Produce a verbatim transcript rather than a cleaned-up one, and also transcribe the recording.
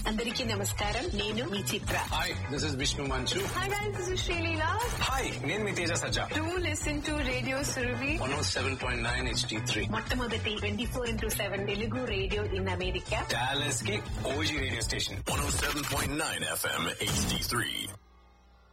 అందరికీ నమస్కారం. నేను మీ చిత్ర. Hi, this is Vishnu Manchu. Hi guys, this is Shalila. Hi, నేను మీ తేజ సజ్జా. Do listen to Radio Surabhi. one oh seven point nine H D three. మొట్టమొదటి twenty four into seven Telugu radio in America. Dallas కి OG radio station. one oh seven point nine F M H D three.